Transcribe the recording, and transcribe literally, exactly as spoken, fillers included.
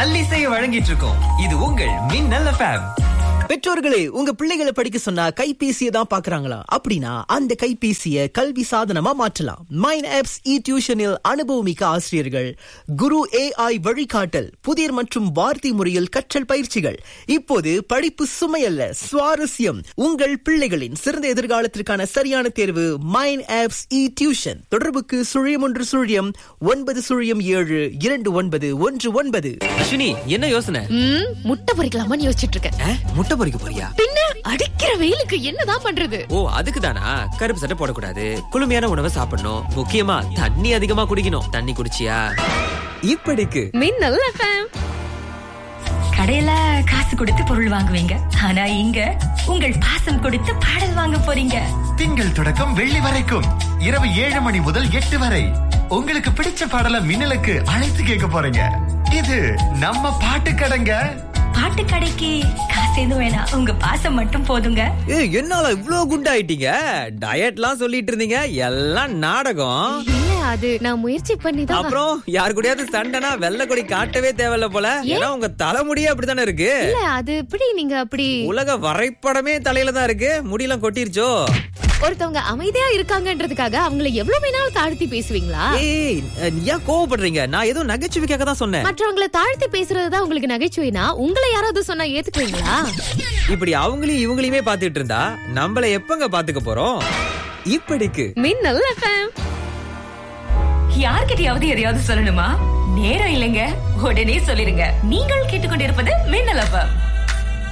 நல்லிசையை வழங்கிட்டு இருக்கோம். இது உங்கள் மின்னல் எஃப்எம். பெற்றோர்களே, உங்க பிள்ளைகளை படிக்க சொன்னா கைபேசியை தான் பாக்குறாங்களா? அப்படின்னா அந்த கைபேசியை கல்வி சாதனமா மாற்றலாம். மைண்ட் ஆப்ஸ் இ டியூஷனில் அனுபவமிக்க ஆசிரியர்கள், குரு ஏஐ வழிகாட்டல், புதிர் மற்றும் வார்த்தை முறையில் கற்றல் பயிற்சிகள். இப்போது படிப்பு சுமையல்ல, சுவாரஸ்யம். உங்கள் பிள்ளைகளின் சிறந்த எதிர்காலத்திற்கான சரியான தேர்வு மைண்ட் ஆப்ஸ் இ டியூஷன். தொடர்புக்கு சுழியம் ஒன்று சுழியம் ஒன்பது சுழியம் ஏழு இரண்டு ஒன்பது ஒன்று ஒன்பது. அஸ்வினி, என்ன யோசனை? ம், முட்டை பொரிக்கலாமான்னு யோசிச்சுட்டு இருக்கேன். முட்டை பொரிக்க போறியா? பின்ன அடிக்கிற வெயிலுக்கு என்னதான் பண்றது? ஓ, அதுக்கு தானா? கருப்பு சட்டை போடக்கூடாது, குளுமையான உணவை சாப்பிடணும், முக்கியமா தண்ணி அதிகமா குடிக்கணும். தண்ணி குடிச்சியா? இப்படிக்கு மின்னல் எஃப்எம். கடையில காசு கொடுத்து பொருள் வாங்குவீங்க, ஆனா இங்க உங்கள் பாசம் கொடுத்து பாடல் வாங்க போறீங்க. திங்கள் தொடக்கம் வெள்ளி வரைக்கும் இரவு ஏழு மணி முதல் எட்டு வரை உங்களுக்கு பிடிச்ச பாடல மின்னலுக்கு அழைத்து கேட்க போறீங்க. இது நம்ம பாட்டு கடைங்க. பாட்டு கடைக்கு காசு எதுவும் வேணாம், உங்க பாசம் மட்டும் போதுங்க. ஏ, என்னால இவ்ளோ குண்டாயிட்டீங்க? டயட்லாம் சொல்லிட்டு இருந்தீங்க, எல்லாம் நாடகம். இல்ல, அது நான் முயற்சி பண்ணி தான். அப்புறம் யாரு கூடயாவது சண்டைனா வெள்ளை கொடி காட்டவே தேவையில்ல போல. ஏன்னா உங்க தலைமுடியே அப்படித்தானே இருக்கு. இல்ல, அது எப்படி நீங்க அப்படி? உலக வரைபடமே தலையில தான் இருக்கு. முடியெல்லாம் கொட்டிருச்சோ? ஒருத்தவங்க அமைதியா இருக்காங்கன்றதுக்காக அவங்கள எவ்வளவு வேணாலும் தாழ்த்தி பேசுவீங்களா? ஏய், நீ ஏன் கோவப்படுறீங்க? நான் ஏதோ நகைச்சுவைக்காக தான் சொன்னேன். மற்றவங்கள தாழ்த்தி பேசுறதுதான் உங்களுக்கு நகைச்சுவைனா உங்களை யாராவது சொன்னா ஏத்துக்குவீங்களா? இப்படி அவங்களையும் இவங்களையுமே பாத்துட்டு இருந்தா நம்மள எப்பங்க பாத்துக்க போறோம்? இப்படிக்கு மின்னல் எஃப்எம். யார்கிட்டயாவது எதையாவது சொல்லணுமா? நேரம் இல்லைங்க, உடனே சொல்லிருங்க. நீங்கள் கேட்டுக்கொண்டிருப்பது மின்னல் எஃப்எம்.